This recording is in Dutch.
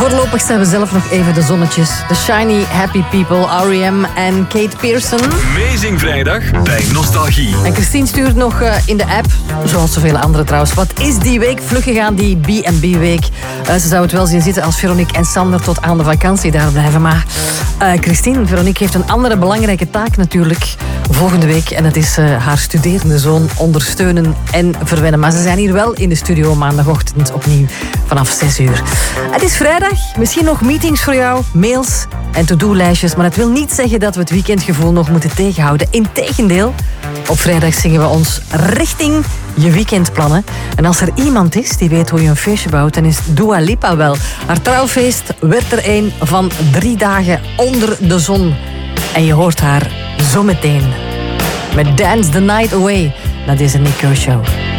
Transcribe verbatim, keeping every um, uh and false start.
Voorlopig zijn we zelf nog even de zonnetjes. The Shiny Happy People, R E M en Kate Pearson. Amazing vrijdag bij Nostalgie. En Christine stuurt nog uh, in de app, zoals zoveel anderen trouwens. Wat is die week vlug gegaan, die B en B-week? Uh, ze zou het wel zien zitten als Veronique en Sander tot aan de vakantie daar blijven. Maar uh, Christine, Veronique heeft een andere belangrijke taak natuurlijk volgende week. En dat is uh, haar studerende zoon ondersteunen en verwennen. Maar ze zijn hier wel in de studio maandagochtend opnieuw vanaf zes uur. Het is vrijdag, misschien nog meetings voor jou, mails en to-do-lijstjes. Maar dat wil niet zeggen dat we het weekendgevoel nog moeten tegenhouden. Integendeel, op vrijdag zingen we ons richting je weekendplannen. En als er iemand is die weet hoe je een feestje bouwt, dan is Dua Lipa wel. Haar trouwfeest werd er een van drie dagen onder de zon. En je hoort haar zometeen met Dance the Night Away naar deze Nick Show.